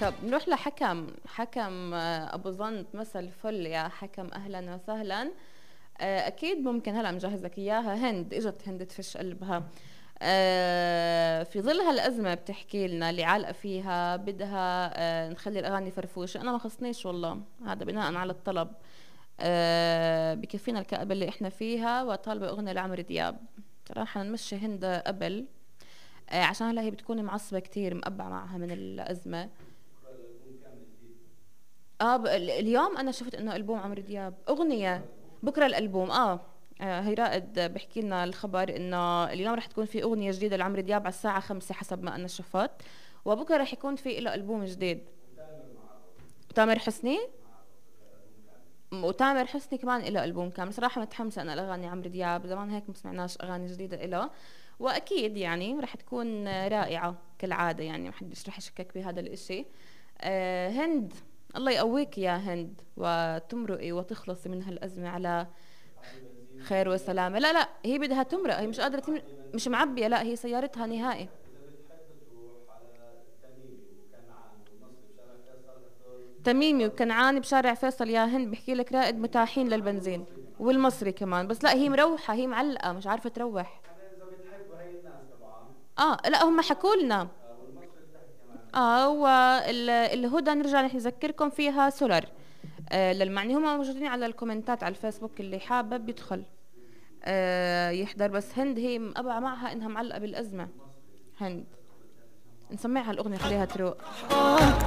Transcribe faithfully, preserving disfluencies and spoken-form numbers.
طب نروح لحكم حكم آه، ابو ظنط. مسا الفل يا حكم، اهلا وسهلا. آه، اكيد ممكن هلا مجهزك اياها. هند اجت، هند تفش قلبها. آه، في ظل هالازمه بتحكي لنا اللي عالقه فيها، بدها آه، نخلي الاغاني فرفوشه. انا ما خصنيش والله، هذا بناء على الطلب. آه، بكفينا الكآبة اللي احنا فيها، وطالبة اغنية لعمرو دياب. صراحة نمشي هند قبل. آه، عشان هلا هي بتكون معصبة كتير، مقبعة معها من الأزمة. اه ب- ال- اليوم انا شفت انه البوم عمرو دياب اغنيه. بكره الالبوم اه. آه، هي رائد بحكي لنا الخبر انه اليوم رح تكون في اغنيه جديده لعمرو دياب على الساعه خمسة حسب ما انا شفت. وبكره رح يكون في له البوم جديد. تامر حسني. م- وتامر حسني كمان له البوم كامل. صراحه متحمسه انا لاغاني عمرو دياب، زمان هيك ما سمعناش اغاني جديده له. واكيد يعني رح تكون رائعه كالعاده، يعني ما حدش رح يشكك بهذا الاشي. آه هند، الله يقويك يا هند وتمرقي وتخلصي من هالأزمة على خير وسلامة. لا لا، هي بدها تمرق، هي مش قادرة تم... مش معبية، لا هي سيارتها نهائي. تميمي وكنعاني بشارع فيصل يا هند، بحكي لك رائد متاحين للبنزين. والمصري كمان، بس لا هي مروحة، هي معلقة مش عارفة تروح. اه لا هم حكوا لنا. اه والهدى نرجع نحن نذكركم فيها سولر. آه للمعني هم موجودين على الكومنتات على الفيسبوك، اللي حابب يدخل آه يحضر. بس هند هي مقبعة معها انها معلقة بالأزمة. هند نسمعها الأغنية خليها تروق.